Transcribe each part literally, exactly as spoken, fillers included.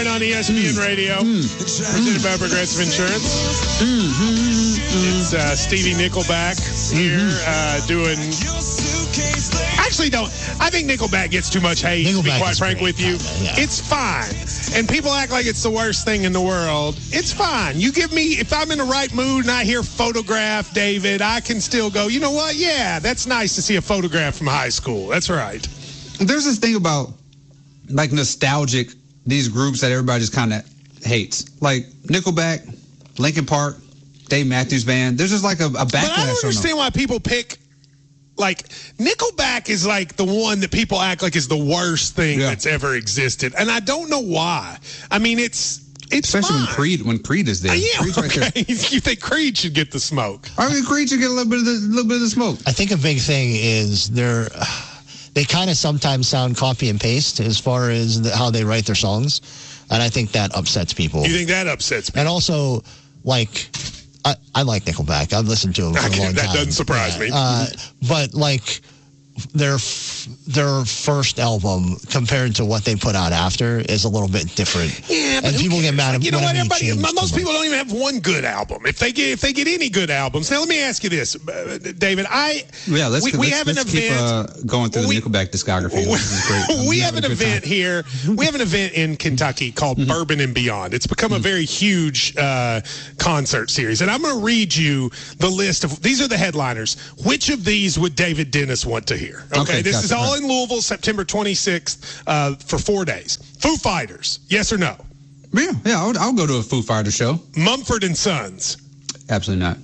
Moment on E S P N mm. Radio. Mm. Presented by Progressive Insurance. Mm-hmm. It's uh, Stevie Nickelback here mm-hmm. uh, doing... Actually, don't. I think Nickelback gets too much hate, Nickelback to be quite frank with you. Kinda, yeah. It's fine. And people act like it's the worst thing in the world. It's fine. You give me, if I'm in the right mood and I hear Photograph, David, I can still go, you know what? Yeah, that's nice to see a photograph from high school. That's right. There's this thing about, like, nostalgic, these groups that everybody just kind of hates. Like Nickelback, Linkin Park, Dave Matthews Band. There's just like a, a backlash. But I don't understand why people pick... Like, Nickelback is like the one that people act like is the worst thing yeah. that's ever existed. And I don't know why. I mean, it's it's Especially fine. when Creed when Creed is there. Uh, yeah, Creed's okay. Right there. You think Creed should get the smoke. I mean, Creed should get a little bit of the, little bit of the smoke. I think a big thing is they're, they kind of sometimes sound copy and paste as far as the, how they write their songs. And I think that upsets people. You think that upsets people? And also, like... I, I like Nickelback. I've listened to them for a long that time. That doesn't surprise yeah. me. Uh, but, like, their their first album compared to what they put out after is a little bit different. Yeah, but and people get mad at you know what? Everybody, most people much. don't even have one good album. If they get if they get any good albums, now let me ask you this, uh, David. I yeah, let's we, let's, we have let's an keep event. Uh, going through we, the Nickelback discography. We, this is great. we have an event time. here. We have an event in Kentucky called mm-hmm. Bourbon and Beyond. It's become mm-hmm. a very huge uh, concert series, and I'm going to read you the list of these are the headliners. Which of these would David Dennis want to hear? Okay, okay this gotcha. is all in Louisville, September twenty-sixth, uh, for four days. Foo Fighters, yes or no? Yeah, yeah, I'll, I'll go to a Foo Fighters show. Mumford and Sons. Absolutely not.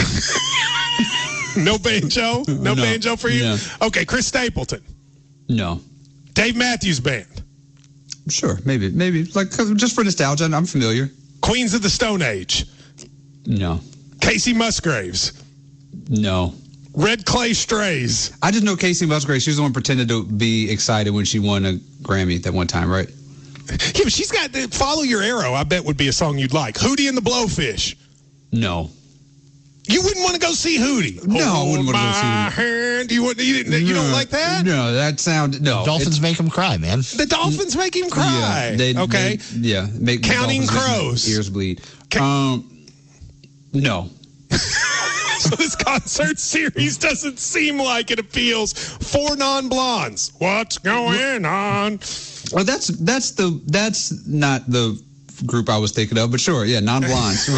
No banjo? No, no banjo for you? No. Okay, Chris Stapleton. No. Dave Matthews Band. Sure, maybe, maybe like just for nostalgia. I'm familiar. Queens of the Stone Age. No. Casey Musgraves. No. Red Clay Strays. I just know Casey Musgraves. She was the one pretended to be excited when she won a Grammy that one time, right? Yeah, but she's got the Follow Your Arrow, I bet would be a song you'd like. Hootie and the Blowfish. No. You wouldn't want to go see Hootie. No, Hold I wouldn't want to go see my Hootie. hand. You, wouldn't, you, didn't, you no, don't like that? No, that sound, no. Dolphins make him cry, man. The Dolphins make him cry. Yeah, they, okay. They, yeah. Make Counting Crows. Ears bleed. Ca- um, no. So this concert series doesn't seem like it appeals for non-blondes. What's going on? Well, that's that's the that's not the group I was thinking of, but sure, yeah, non-blondes.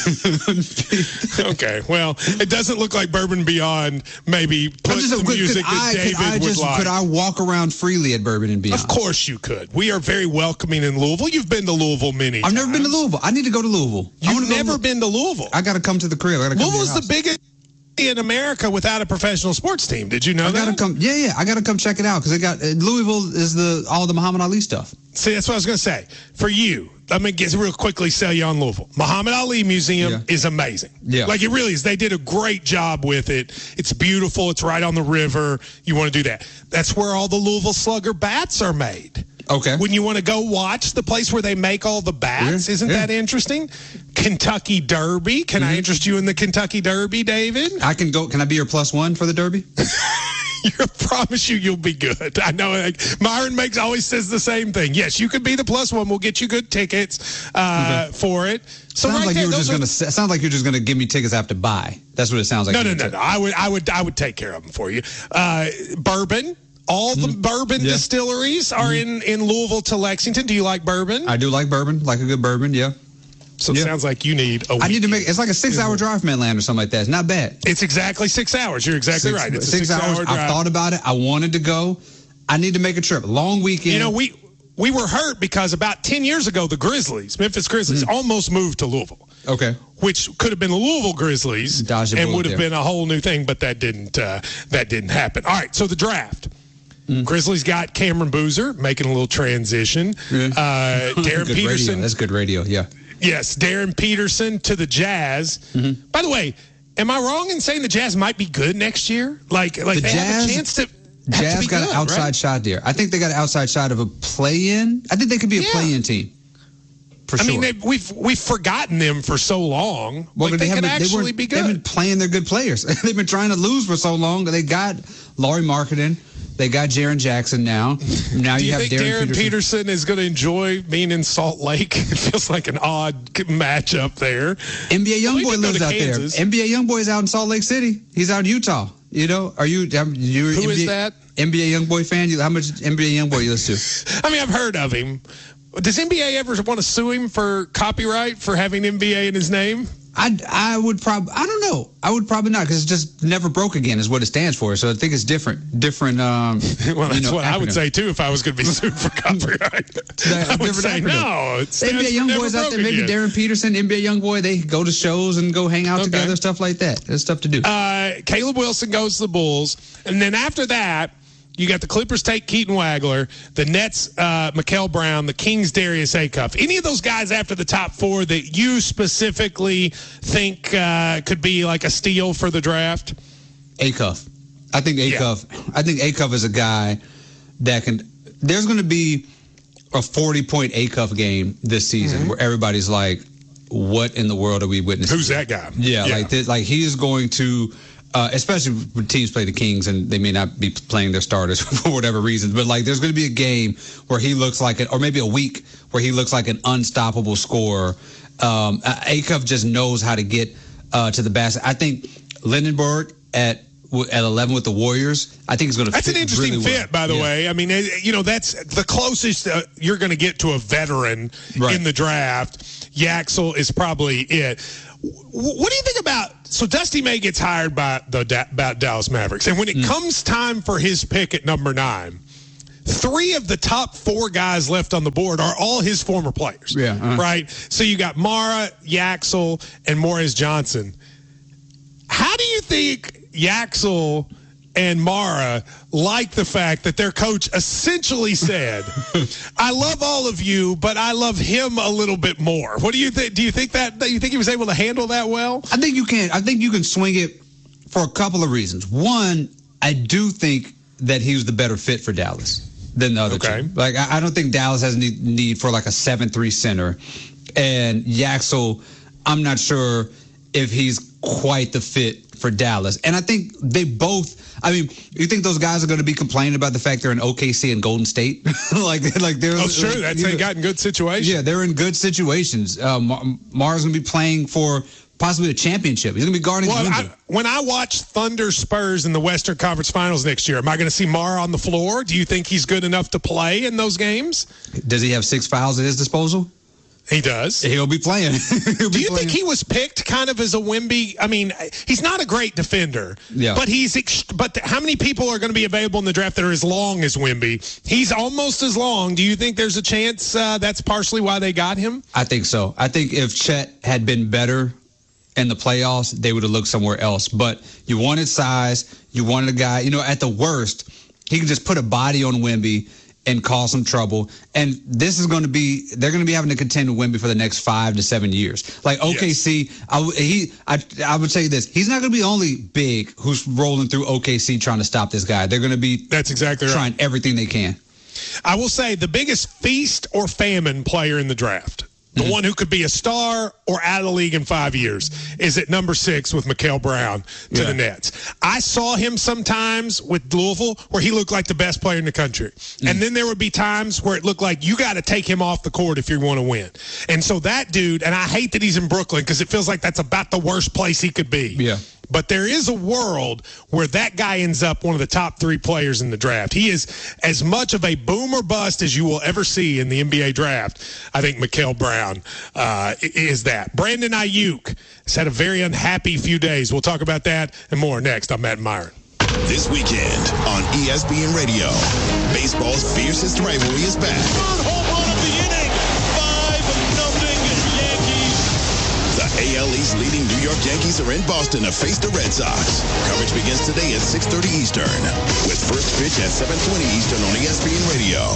Okay, well, it doesn't look like Bourbon Beyond maybe put just, the could, music could that I, David could I would just, like. Could I walk around freely at Bourbon and Beyond? Of course you could. We are very welcoming in Louisville. You've been to Louisville many I've times. never been to Louisville. I need to go to Louisville. You've go never to, been to Louisville. I got to come to the crib. I gotta come Louisville's to the biggest in America without a professional sports team. Did you know I that? gotta come. Yeah, yeah. I gotta come check it out because it got uh, Louisville is the all the Muhammad Ali stuff. See, that's what I was going to say. For you, let me get real quickly sell you on Louisville. Muhammad Ali Museum Yeah. is amazing. Yeah. Like it really is. They did a great job with it. It's beautiful. It's right on the river. You want to do that. That's where all the Louisville Slugger bats are made. Okay. When you want to go watch the place where they make all the bats, Yeah. isn't Yeah. that interesting? Kentucky Derby. Can Mm-hmm. I interest you in the Kentucky Derby, David? I can go. Can I be your plus one for the Derby? I promise you, you'll be good. I know. Like, Myron makes always says the same thing. Yes, you could be the plus one. We'll get you good tickets uh, okay. for it. So sounds right like there, you were just are, gonna. Sounds like you're just gonna give me tickets I have to buy. That's what it sounds like. No, no, no, no. I would, I would, I would take care of them for you. Uh, bourbon. All the mm. bourbon yeah. distilleries are mm. in, in Louisville to Lexington. Do you like bourbon? I do like bourbon. Like a good bourbon. Yeah. So it yeah. sounds like you need a week. I need to make, it's like a six-hour drive from Atlanta or something like that. It's not bad. It's exactly six hours. You're exactly six, right. It's six, a six hours. Hour drive. I've thought about it. I wanted to go. I need to make a trip. Long weekend. You know, we we were hurt because about ten years ago, the Grizzlies, Memphis Grizzlies, mm. almost moved to Louisville. Okay. Which could have been the Louisville Grizzlies Dodge and would have there. been a whole new thing, but that didn't uh, that didn't happen. All right, so the draft. Mm. Grizzlies got Cameron Boozer making a little transition. Yeah. Uh, Darren good Peterson. Radio. That's good radio, yeah. Yes, Darren Peterson to the Jazz. Mm-hmm. By the way, am I wrong in saying the Jazz might be good next year? Like, like the they Jazz, have a chance to. Jazz to be got good, an outside right? shot there. I think they got an outside shot of a play-in. I think they could be a yeah. play-in team. For I sure. mean, they, we've we've forgotten them for so long. Well, like, they, they could they actually be good. They've been playing their good players. They've been trying to lose for so long. They got Laurie Marketing. They got Jaren Jackson now. Now Do you, you have think Darren, Darren Peterson. Peterson is going to enjoy being in Salt Lake? It feels like an odd matchup there. N B A YoungBoy Well, lives out Kansas. there. N B A YoungBoy is out in Salt Lake City. He's out in Utah. You know, are you? um, you Who N B A, is that? N B A YoungBoy fan? You, how much N B A YoungBoy you listen to? I mean, I've heard of him. Does N B A ever want to sue him for copyright for having N B A in his name? I, I would probably, I don't know. I would probably not, because it just never broke again is what it stands for. So I think it's different. Different. Um, Well, that's you know, what I would acronym. say, too, if I was going to be sued for copyright. That- I would different say, acronym. no. It N stands B A for young never boys out broke there, maybe again. Darren Peterson, N B A young boy, they go to shows and go hang out Okay. together, stuff like that. There's stuff to do. Uh, Caleb Wilson goes to the Bulls. And then after that, you got the Clippers take Keaton Wagler, the Nets, uh, Mikael Brown, the Kings, Darius Acuff. Any of those guys after the top four that you specifically think uh, could be like a steal for the draft? Acuff. I think Acuff. I think Acuff is a guy that can. There's going to be a forty-point Acuff game this season Mm-hmm. where everybody's like, "What in the world are we witnessing?" Who's that guy? Yeah, like this, like he is going to. Uh, especially when teams play the Kings and they may not be playing their starters for whatever reason, but like there's going to be a game where he looks like it, or maybe a week where he looks like an unstoppable scorer. Um, Acuff just knows how to get uh, to the basket. I think Lindenberg at at eleven with the Warriors, I think is going to. That's fit an interesting really fit, well. by the Yeah. way. I mean, it- you know, that's the closest uh, you're going to get to a veteran Right. in the draft. Yaxel is probably it. W- What do you think about? So Dusty May gets hired by the da- about Dallas Mavericks, and when Mm. it comes time for his pick at number nine, three of the top four guys left on the board are all his former players. Yeah, uh-huh. Right. So you got Mara, Yaxel, and Morris Johnson. How do you think Yaxel and Mara like the fact that their coach essentially said, I love all of you, but I love him a little bit more? What do you think? Do you think that, do you think he was able to handle that well? I think you can. I think you can swing it for a couple of reasons. One, I do think that he was the better fit for Dallas than the other Okay. two. Like I, I don't think Dallas has any need for like a seven three center, and Yaxel, I'm not sure if he's quite the fit for Dallas. And I think they both. I mean, you think those guys are going to be complaining about the fact they're in O K C and Golden State? like, like they're. Oh, sure. That's you they know, got in good situations. Yeah, they're in good situations. Uh, Mar- Mars going to be playing for possibly a championship. He's going to be guarding. Well, Windsor. I, when I watch Thunder Spurs in the Western Conference Finals next year, am I going to see Mara on the floor? Do you think he's good enough to play in those games? Does he have six fouls at his disposal? He does. He'll be playing. He'll Do be you playing. think he was picked kind of as a Wemby? I mean, he's not a great defender, Yeah. but he's. Ex- but how many people are going to be available in the draft that are as long as Wemby? He's almost as long. Do you think there's a chance uh, that's partially why they got him? I think so. I think if Chet had been better in the playoffs, they would have looked somewhere else. But you wanted size. You wanted a guy. You know, at the worst, he can just put a body on Wemby and cause some trouble. And this is going to be, they're going to be having to contend with Wemby for the next five to seven years. Like O K C, I, w- he, I, I would tell you this, he's not going to be the only big who's rolling through O K C trying to stop this guy. They're going to be That's exactly right. trying everything they can. I will say the biggest feast or famine player in the draft, the Mm-hmm. one who could be a star or out of the league in five years, is at number six with Mikael Brown to Yeah. the Nets. I saw him sometimes with Louisville where he looked like the best player in the country. Mm. And then there would be times where it looked like you got to take him off the court if you want to win. And so that dude, and I hate that he's in Brooklyn because it feels like that's about the worst place he could be. Yeah. But there is a world where that guy ends up one of the top three players in the draft. He is as much of a boom or bust as you will ever see in the N B A draft. I think Mikael Brown uh, is that. Brandon Ayuk has had a very unhappy few days. We'll talk about that and more next. I'm Matt Myron. This weekend on E S P N Radio, baseball's fiercest rivalry is back. Third home run of the inning. five nothing Yankees. The A L East leading New York Yankees are in Boston to face the Red Sox. Coverage begins today at six thirty Eastern, with first pitch at seven twenty Eastern on E S P N Radio.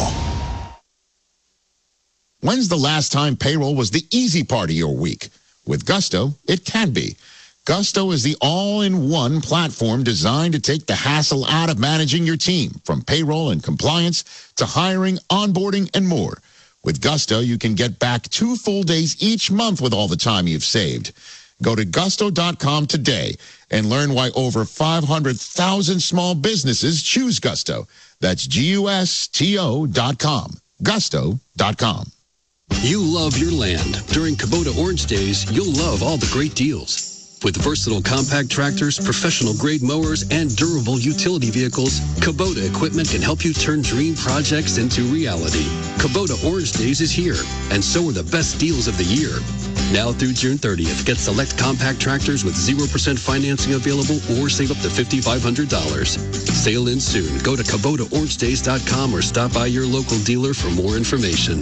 When's the last time payroll was the easy part of your week? With Gusto, it can be. Gusto is the all-in-one platform designed to take the hassle out of managing your team, from payroll and compliance to hiring, onboarding, and more. With Gusto, you can get back two full days each month with all the time you've saved. Go to gusto dot com today and learn why over five hundred thousand small businesses choose Gusto. That's G U S T O dot com. Gusto dot com. You love your land. During Kubota Orange Days, you'll love all the great deals. With versatile compact tractors, professional-grade mowers, and durable utility vehicles, Kubota equipment can help you turn dream projects into reality. Kubota Orange Days is here, and so are the best deals of the year. Now through June thirtieth, get select compact tractors with zero percent financing available or save up to five thousand five hundred dollars. Sale ends soon. Go to Kubota Orange Days dot com or stop by your local dealer for more information.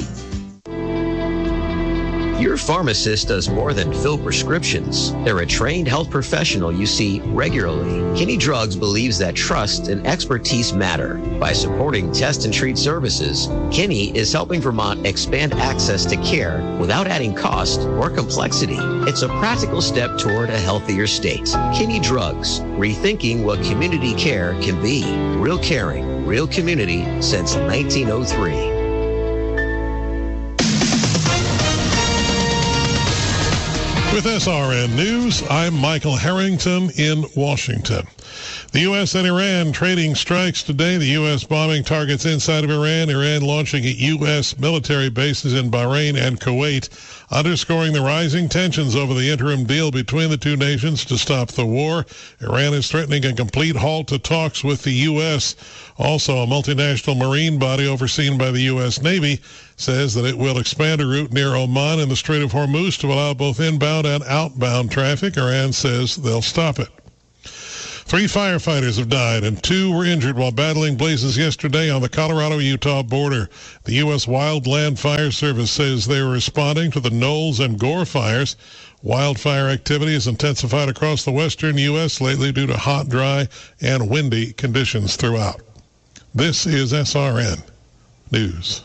Your pharmacist does more than fill prescriptions. They're a trained health professional you see regularly. Kinney Drugs believes that trust and expertise matter. By supporting test and treat services, Kinney is helping Vermont expand access to care without adding cost or complexity. It's a practical step toward a healthier state. Kinney Drugs, rethinking what community care can be. Real caring, real community since nineteen oh three. With S R N News, I'm Michael Harrington in Washington. The U S and Iran trading strikes today. The U S bombing targets inside of Iran, Iran launching at U S military bases in Bahrain and Kuwait, underscoring the rising tensions over the interim deal between the two nations to stop the war. Iran is threatening a complete halt to talks with the U S. Also, a multinational marine body overseen by the U S Navy says that it will expand a route near Oman and the Strait of Hormuz to allow both inbound and outbound traffic. Iran says they'll stop it. Three firefighters have died and two were injured while battling blazes yesterday on the Colorado-Utah border. The U S Wildland Fire Service says they were responding to the Knowles and Gore fires. Wildfire activity has intensified across the western U S lately due to hot, dry, and windy conditions throughout. This is S R N News.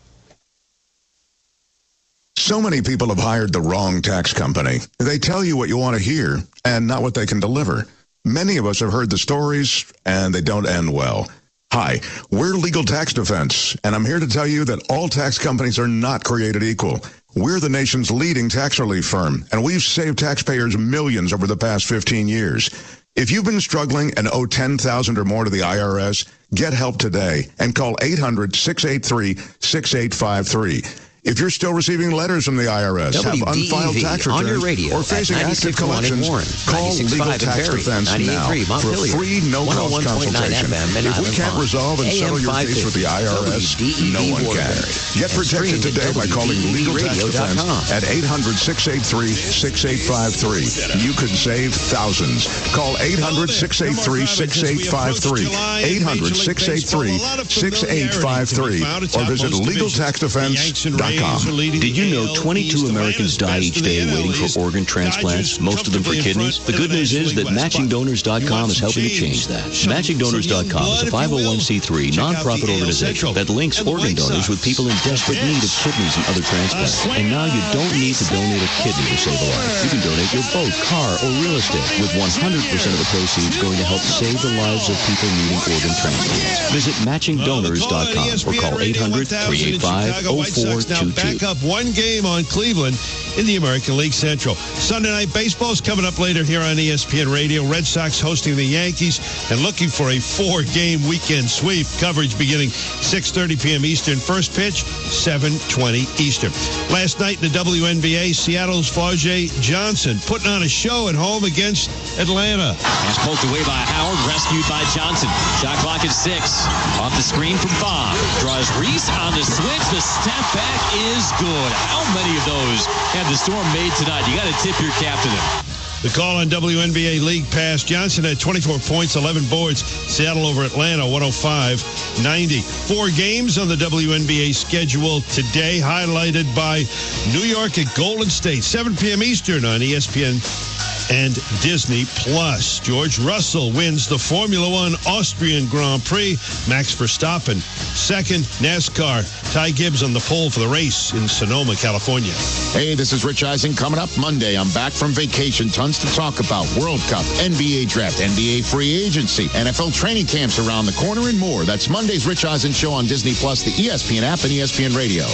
So many people have hired the wrong tax company. They tell you what you want to hear and not what they can deliver. Many of us have heard the stories, and they don't end well. Hi, we're Legal Tax Defense, and I'm here to tell you that all tax companies are not created equal. We're the nation's leading tax relief firm, and we've saved taxpayers millions over the past fifteen years. If you've been struggling and owe ten thousand dollars or more to the I R S, get help today and call eight hundred, six eight three, six eight five three. If you're still receiving letters from the I R S, have unfiled tax returns, on your radio or facing active collections, call Legal Tax Defense now for a free no-cost consultation. If we can't resolve and settle your case with the I R S, no one can. Get protected today by calling Legal Tax Defense at eight hundred, six eight three, six eight five three. You could save thousands. Call eight hundred, six eight three, six eight five three, eight hundred, six eight three, six eight five three, or visit legal tax defense dot com. Did you know twenty-two Americans die each day waiting for organ transplants, most of them for kidneys? The good news is that matching donors dot com is helping to change that. matching donors dot com is a five oh one c three nonprofit organization that links organ donors with people in desperate need of kidneys and other transplants. And now you don't need to donate a kidney to save a life. You can donate your boat, car, or real estate, with one hundred percent of the proceeds going to help save the lives of people needing organ transplants. Visit matching donors dot com or call eight hundred, three eight five, oh four two two. Back up one game on Cleveland in the American League Central. Sunday Night Baseball is coming up later here on E S P N Radio. Red Sox hosting the Yankees and looking for a four-game weekend sweep. Coverage beginning six thirty p.m. Eastern. First pitch, seven twenty Eastern. Last night in the W N B A, Seattle's Flau'jae Johnson putting on a show at home against Atlanta. Pass poked away by Howard, rescued by Johnson. Shot clock at six. Off the screen from Bob. Draws Reese on the switch. The step back is good. How many of those have the Storm made tonight? You got to tip your cap to them. The call on W N B A League Pass. Johnson had twenty-four points, eleven boards. Seattle over Atlanta, one oh five ninety. Four games on the W N B A schedule today, highlighted by New York at Golden State, seven p.m. Eastern on E S P N and Disney Plus. George Russell wins the Formula One Austrian Grand Prix. Max Verstappen second. NASCAR, Ty Gibbs on the pole for the race in Sonoma, California. Hey, this is Rich Eisen. Coming up Monday, I'm back from vacation. Tons to talk about. World Cup, N B A Draft, N B A Free Agency, N F L training camps around the corner, and more. That's Monday's Rich Eisen Show on Disney Plus, the E S P N app, and E S P N Radio.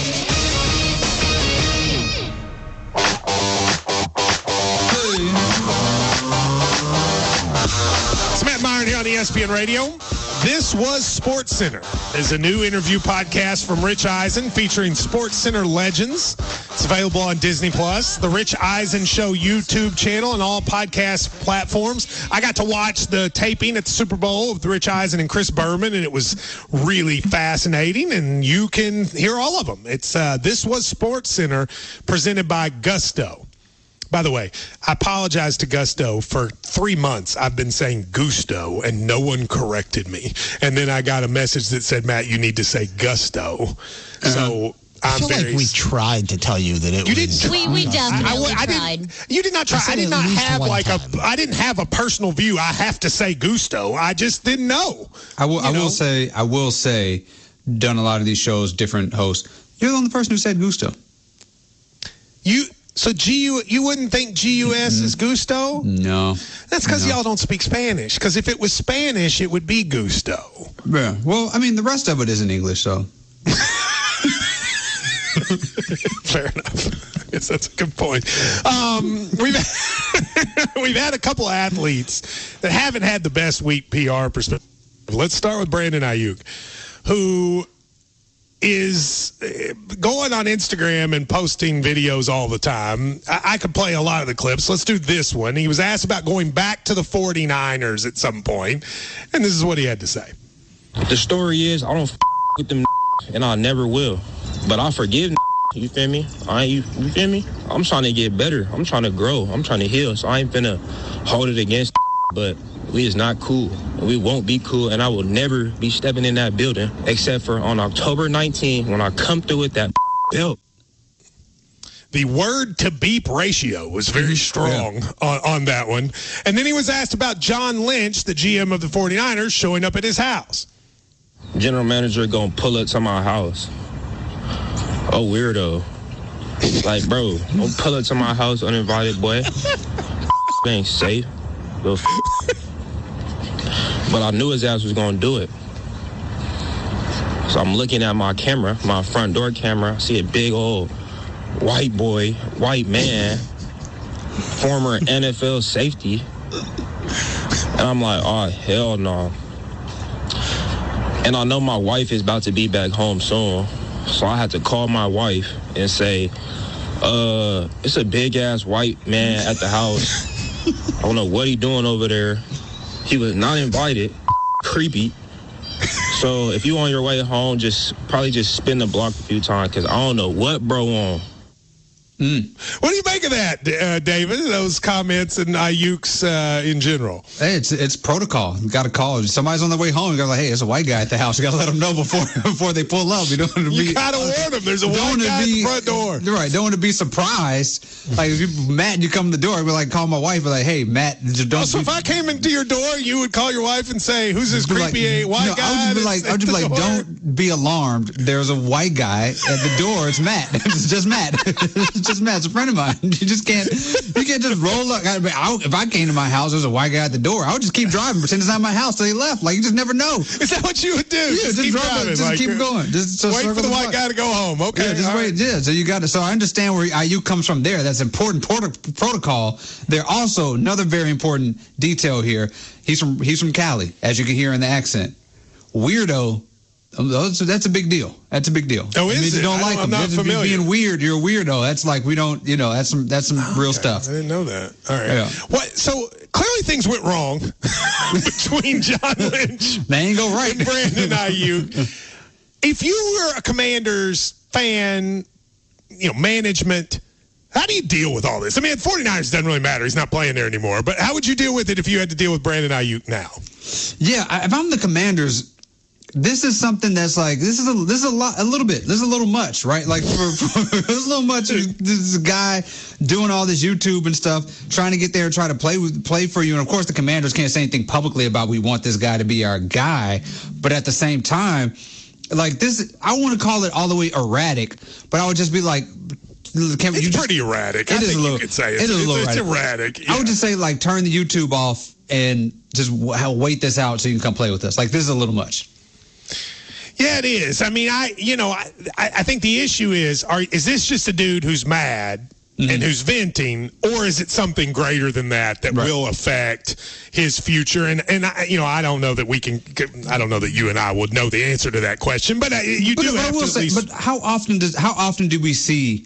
It's Matt Meyer here on E S P N Radio. This Was Sports Center is a new interview podcast from Rich Eisen featuring Sports Center legends. It's available on Disney Plus, the Rich Eisen Show YouTube channel, and all podcast platforms. I got to watch the taping at the Super Bowl with Rich Eisen and Chris Berman, and it was really fascinating, and you can hear all of them. It's uh, This Was Sports Center presented by Gusto. By the way, I apologize to Gusto. For three months, I've been saying Gusto, and no one corrected me. And then I got a message that said, Matt, you need to say Gusto. Uh-huh. So I'm I feel very... like we tried to tell you that it you was... Didn't we, we definitely I, I, I tried. Didn't, you did not try. I, I did not have like time. a... I didn't have a personal view. I have to say Gusto. I just didn't know. I will, I know? will say, I will say, done a lot of these shows, different hosts. You're the only person who said Gusto. You... So G U, you wouldn't think G U S mm-hmm. is Gusto? No. That's because no. y'all don't speak Spanish. Because if it was Spanish, it would be Gusto. Yeah. Well, I mean, the rest of it is in English, so. Fair enough. I guess that's a good point. Um, we've we've had a couple of athletes that haven't had the best week P R perspective. Let's start with Brandon Ayuk, who is going on Instagram and posting videos all the time. I, I could play a lot of the clips. Let's do this one. He was asked about going back to the forty-niners at some point, and this is what he had to say. The story is, I don't f- with them and I never will. But I forgive you feel me? I you, you feel me? I'm trying to get better. I'm trying to grow. I'm trying to heal. So I ain't finna hold it against but we is not cool. We won't be cool, and I will never be stepping in that building except for on October nineteenth when I come through with that belt. The word to beep ratio was very strong yeah. on, on that one. And then he was asked about John Lynch, the G M of the forty-niners, showing up at his house. General manager gonna pull up to my house. Oh, weirdo. Like, bro, don't pull up to my house uninvited, boy. Ain't safe. But I knew his ass was gonna do it. So I'm looking at my camera, my front door camera. I see a big old white boy, white man, former N F L safety. And I'm like, oh, hell no. And I know my wife is about to be back home soon. So I had to call my wife and say, uh, it's a big-ass white man at the house. I don't know what he doing over there. He was not invited. Creepy. So if you on your way home, just probably just spin the block a few times because I don't know what bro on. Mm. What do you make of that, uh, David? Those comments and Ayuk's uh, in general. Hey, it's it's protocol. You got to call. If somebody's on their way home. You got to like, hey, there's a white guy at the house. You got to let them know before before they pull up. You don't want to be. You got to warn them. There's a white guy be, at the front door. You're right. Don't want to be surprised. Like if you Matt, you come to the door. I'd be like, call my wife. Be like, hey, Matt, just don't. Oh, so be, if I came into your door, you would call your wife and say, "Who's this creepy like, white no, guy?" I would just be like, I would just be like, door? Don't be alarmed. There's a white guy at the door. It's Matt. It's just Matt. It's just Matt. It's a friend of mine. You just can't, you can't just roll up. I, I, if I came to my house, there's a white guy at the door. I would just keep driving, pretend it's not my house till he left. Like, you just never know. Is that what you would do? Yeah, just, just keep drive, driving. just like, keep going. Just, just wait for the, the white block. guy to go home. Okay. Yeah, just wait. Right. Yeah, so you got to, so I understand where I U comes from there. That's important prot- protocol. There also, another very important detail here. He's from, he's from Cali, as you can hear in the accent. Weirdo. That's a big deal. That's a big deal. Oh, is I mean, it? You don't I like don't, them. I'm not That's familiar. Being weird, you're a weirdo. That's like we don't, you know, that's some that's some okay. real stuff. I didn't know that. All right. Yeah. What? So clearly things went wrong between John Lynch they ain't go right. and Brandon Ayuk. If you were a Commanders fan, you know, management, how do you deal with all this? I mean, at forty-niners doesn't really matter. He's not playing there anymore. But how would you deal with it if you had to deal with Brandon Ayuk now? Yeah, if I'm the Commanders, this is something that's like this is a this is a lot a little bit this is a little much, right? Like for, for this is a little much. This is a guy doing all this YouTube and stuff, trying to get there and try to play with play for you. And of course, the Commanders can't say anything publicly about we want this guy to be our guy. But at the same time, like this, I want to call it all the way erratic, but I would just be like. Can, it's you pretty just, erratic. It I is think a little, you could say it it's, is a little it's, erratic. it's erratic. Yeah. I would just say, like, turn the YouTube off and just w- wait this out so you can come play with us. Like, this is a little much. Yeah, it is. I mean, I, you know, I, I think the issue is, are, is this just a dude who's mad mm-hmm. and who's venting, or is it something greater than that that right. will affect his future? And and I, you know, I don't know that we can. I don't know that you and I would know the answer to that question, but uh, you but, do but have I will to. Say, at least... But how often does how often do we see?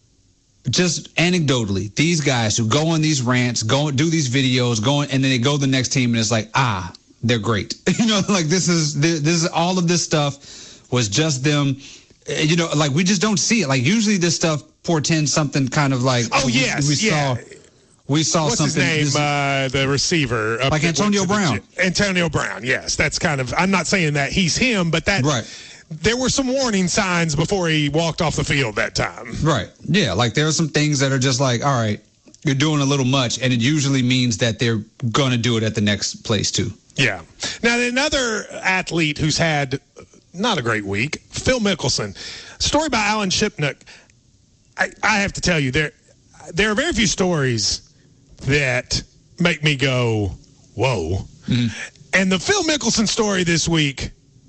Just anecdotally, these guys who go on these rants, go do these videos, go and then they go to the next team and it's like, ah, they're great. You know, like this is this is all of this stuff was just them. You know, like we just don't see it. Like usually this stuff portends something kind of like, oh we, yes, we yeah. saw. We saw What's something. his name? Uh, the receiver, like Antonio Brown. Antonio Brown. Yes, that's kind of. I'm not saying that he's him, but that. Right. There were some warning signs before he walked off the field that time. Right. Yeah. Like there are some things that are just like, all right, you're doing a little much, and it usually means that they're going to do it at the next place too. Yeah. Now another athlete who's had not a great week, Phil Mickelson. Story by Alan Shipnuck. I, I have to tell you, there there are very few stories that make me go, whoa. Mm-hmm. And the Phil Mickelson story this week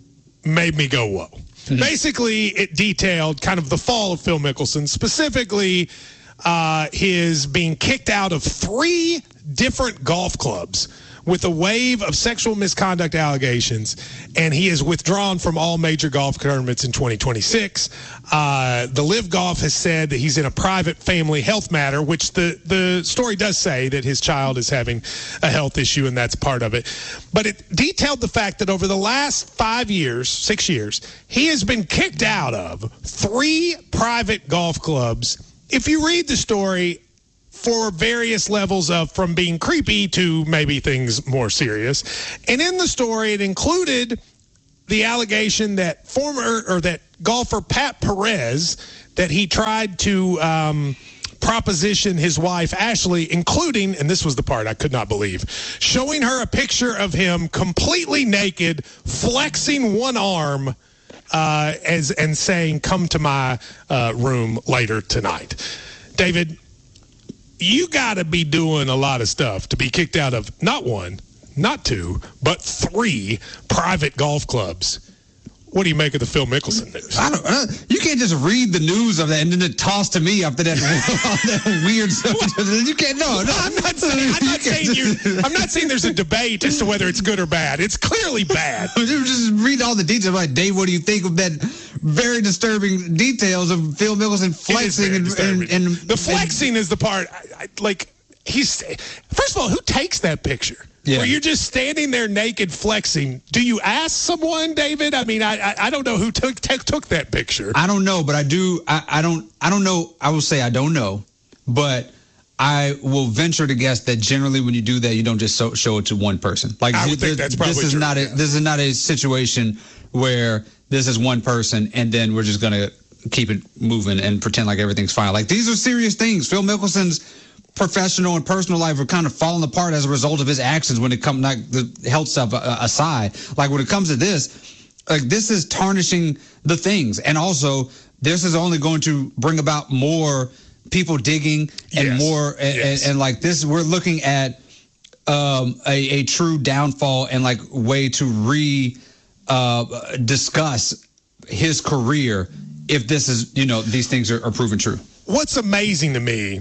made me go, whoa. Mm-hmm. Basically, it detailed kind of the fall of Phil Mickelson, specifically uh, his being kicked out of three different golf clubs with a wave of sexual misconduct allegations, and he is withdrawn from all major golf tournaments in twenty twenty-six. Uh, the Live Golf has said that he's in a private family health matter, which the, the story does say that his child is having a health issue, and that's part of it. But it detailed the fact that over the last five years, six years, he has been kicked out of three private golf clubs. If you read the story, for various levels of from being creepy to maybe things more serious. And in the story, it included the allegation that former or that golfer Pat Perez, that he tried to um, proposition his wife Ashley, including, and this was the part I could not believe, showing her a picture of him completely naked, flexing one arm uh, as and saying, "Come to my uh, room later tonight." David, you got to be doing a lot of stuff to be kicked out of not one, not two, but three private golf clubs. What do you make of the Phil Mickelson news? I don't. Uh, you can't just read the news of that and then it toss to me after that, that weird stuff. You can't. No, no. I'm not saying. I'm not saying you. I'm not saying there's a debate as to whether it's good or bad. It's clearly bad. Just read all the details. Like, Dave, what do you think of that? Very disturbing details of Phil Mickelson flexing and, and, and the flexing and, is the part. I, I, like he's first of all, who takes that picture? Yeah. Where you're just standing there naked flexing. Do you ask someone, David? I mean, I I, I don't know who took t- took that picture. I don't know, but I do. I, I don't. I don't know. I will say I don't know, but I will venture to guess that generally when you do that, you don't just so, show it to one person. Like I would this, think that's probably this is true, not yeah. a this is not a situation where this is one person and then we're just gonna keep it moving and pretend like everything's fine. Like these are serious things. Phil Mickelson's professional and personal life are kind of falling apart as a result of his actions when it comes, like the health stuff aside. Like when it comes to this, like this is tarnishing the things. And also this is only going to bring about more people digging and yes. more, and, yes. and, and like this, we're looking at um, a, a true downfall and like way to re uh, discuss his career if this is, you know, these things are, are proven true. What's amazing to me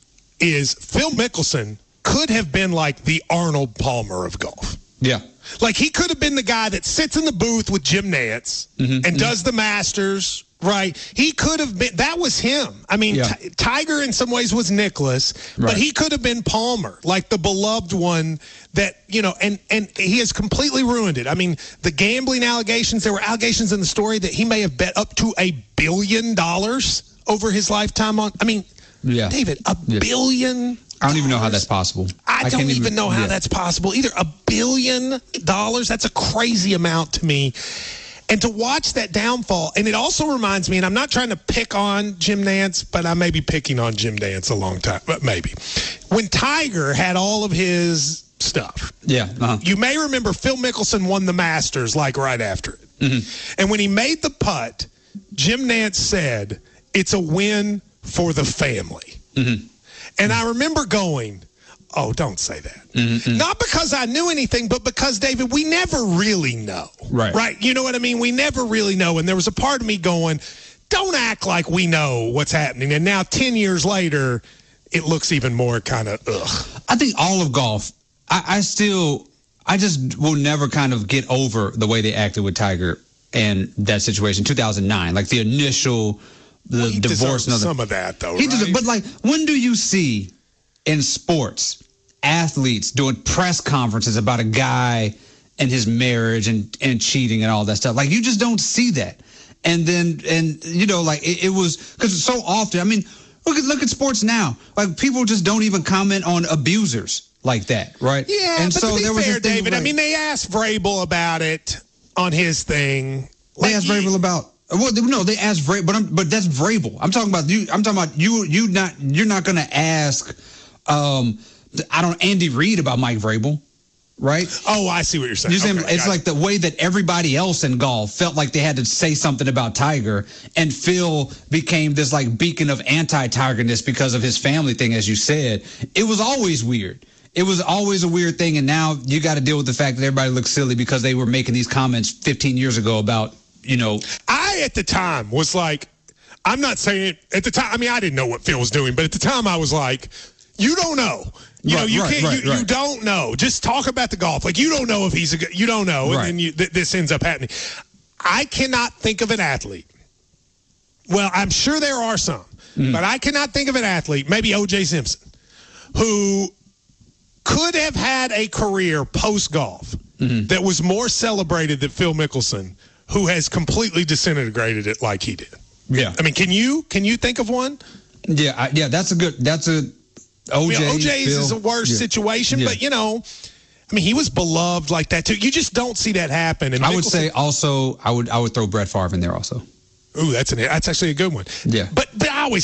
is Phil Mickelson could have been like the Arnold Palmer of golf. Yeah. Like he could have been the guy that sits in the booth with Jim Nantz mm-hmm. and mm-hmm. does the Masters, right? He could have been, that was him. I mean, yeah. T- Tiger in some ways was Nicklaus, right. but he could have been Palmer, like the beloved one that, you know, and, and he has completely ruined it. I mean, the gambling allegations, there were allegations in the story that he may have bet up to a billion dollars over his lifetime on, I mean, yeah. David, a yeah. billion I don't even know how that's possible. I, I don't even, even know how yeah. that's possible either. A billion dollars, that's a crazy amount to me. And to watch that downfall, and it also reminds me, and I'm not trying to pick on Jim Nantz, but I may be picking on Jim Nantz a long time, but maybe. When Tiger had all of his stuff, yeah, uh-huh. you may remember Phil Mickelson won the Masters like right after it. Mm-hmm. And when he made the putt, Jim Nantz said, "It's a win for the family." Mm-hmm. And I remember going, oh, don't say that. Mm-hmm. Not because I knew anything, but because, David, we never really know. Right. Right? You know what I mean? We never really know. And there was a part of me going, don't act like we know what's happening. And now ten years later, it looks even more kind of ugh. I think all of golf, I, I still, I just will never kind of get over the way they acted with Tiger and that situation, two thousand nine, like the initial, the well, he divorce. And other, some of that, though, he right? Deserves, but like, when do you see in sports athletes doing press conferences about a guy and his marriage and, and cheating and all that stuff? Like, you just don't see that. And then, and you know, like it, it was, because so often, I mean, look at look at sports now. Like, people just don't even comment on abusers like that, right? Yeah, and but so to be there was fair, this thing David, where, I mean, they asked Vrabel about it on his thing. They Like, asked Vrabel about. Well, no, they asked Vrabel, but I'm, but that's Vrabel. I'm talking about you. I'm talking about you. You not. You're not going to ask. Um, I don't Andy Reid about Mike Vrabel, right? Oh, I see what you're saying. You see, Okay, it's gotcha. like the way that everybody else in golf felt like they had to say something about Tiger, and Phil became this like beacon of anti-Tigerness because of his family thing, as you said. It was always weird. It was always a weird thing, and now you got to deal with the fact that everybody looks silly because they were making these comments fifteen years ago about, you know. I, at the time, was like, I'm not saying, at the time, I mean, I didn't know what Phil was doing, but at the time I was like, you don't know. You Right, know, you right, can't, right, you, you right. don't know. Just talk about the golf. Like, you don't know if he's a good, you don't know. Right. And then you, th- this ends up happening. I cannot think of an athlete. Well, I'm sure there are some, Mm. but I cannot think of an athlete, maybe O J Simpson, who could have had a career post-golf Mm-hmm. that was more celebrated than Phil Mickelson, who has completely disintegrated it like he did. Yeah. I mean, can you can you think of one? Yeah, I, yeah, that's a good. That's a O J. I mean, O J's Phil, is a worse yeah. situation, Yeah. but you know, I mean, he was beloved like that too. You just don't see that happen. And I would Mickelson- say also, I would I would throw Brett Favre in there also. Ooh, that's an that's actually a good one. Yeah. But but